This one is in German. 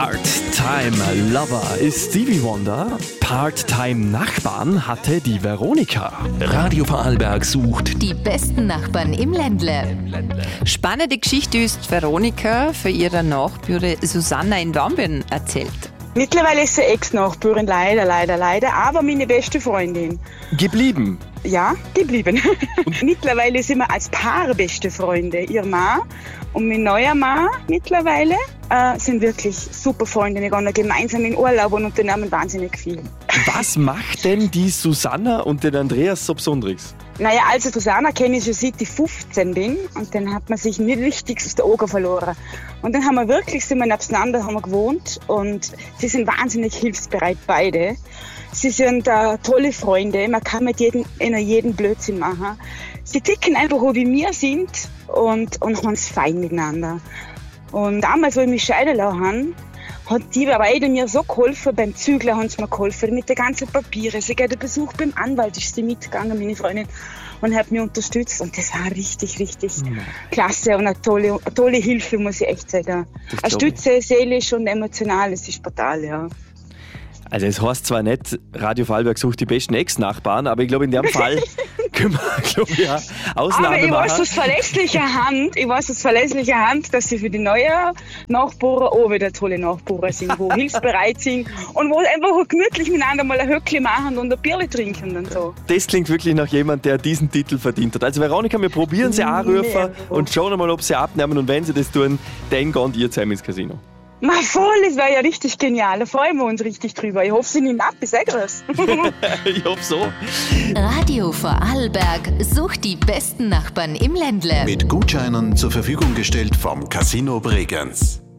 Part-Time Lover ist Stevie Wonder. Part-Time Nachbarn hatte die Veronika. Radio Vorarlberg sucht Die besten Nachbarn im Ländle. Spannende Geschichte ist Veronika für ihre Nachbarin Susanna in Dornbirn erzählt. Mittlerweile ist sie Ex-Nachbarin, leider, aber meine beste Freundin. Geblieben. Ja, geblieben. Mittlerweile sind wir als Paar beste Freunde. Ihr Mann und mein neuer Mann mittlerweile sind wirklich super Freunde. Wir gehen da gemeinsam in Urlaub und unternehmen wahnsinnig viel. Was macht denn die Susanna und den Andreas so Besonderes? Naja, also Susanna kenne ich schon seit ich 15 bin und dann hat man sich nicht richtig aus den Augen verloren. Und dann sind wir nebeneinander haben wir gewohnt und sie sind wahnsinnig hilfsbereit beide. Sie sind tolle Freunde, man kann mit jedem Blödsinn machen. Sie ticken einfach so wie wir sind und haben es fein miteinander. Und damals, wo ich mich scheiden lassen habe, hat die beide mir so geholfen, beim Zügler haben sie mir geholfen, mit den ganzen Papieren. Sogar der Besuch beim Anwalt ist sie mitgegangen, meine Freundin, und hat mich unterstützt. Und das war richtig klasse und eine tolle Hilfe, muss ich echt sagen. Eine Stütze, seelisch und emotional, das ist brutal, ja. Also es heißt zwar nicht, Radio Vorarlberg sucht die besten Ex-Nachbarn, aber ich glaube, in dem Fall können wir eine Ausnahme aber ich machen. weiß aus verlässlicher Hand, dass sie für die neuen Nachbarn auch wieder tolle Nachbarn sind, die hilfsbereit sind und wo einfach gemütlich miteinander mal ein Höckli machen und ein Bierli trinken und so. Das klingt wirklich nach jemand, der diesen Titel verdient hat. Also Veronika, wir probieren sie anrufen und schauen mal, ob sie abnehmen, und wenn sie das tun, dann gehen ihr zusammen ins Casino. Na voll, das wäre ja richtig genial. Da freuen wir uns richtig drüber. Ich hoffe, sie nehmen ab, ich sage das. Ich hoffe so. Radio Vorarlberg sucht die besten Nachbarn im Ländle. mit Gutscheinen zur Verfügung gestellt vom Casino Bregenz.